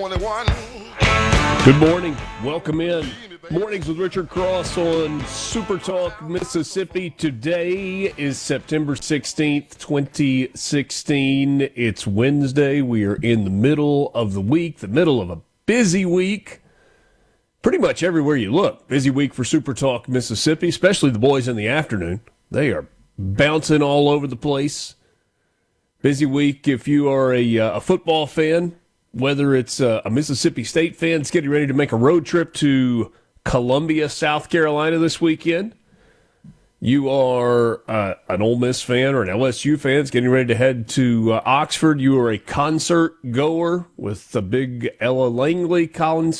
21. Good morning. Welcome in. Mornings with Richard Cross on Super Talk Mississippi. Today is September 16th, 2016. It's Wednesday. We are in the middle of the week, the middle of a busy week. Pretty much everywhere you look. Busy week for Super Talk Mississippi, especially the boys in the afternoon. They are bouncing all over the place. Busy week if you are a football fan, whether it's a Mississippi State fan that's getting ready to make a road trip to Columbia, South Carolina this weekend. You are an Ole Miss fan or an LSU fan that's getting ready to head to Oxford. You are a concert goer with the big Ella Langley